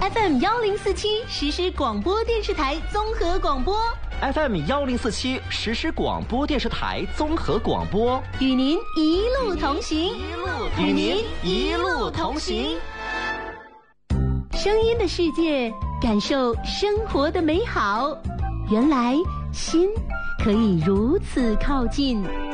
FM1047实时广播电视台综合广播 FM1047实时广播电视台综合广播， 与您一路同行， 与您一路同行。 声音的世界，感受生活的美好。原来心可以如此靠近。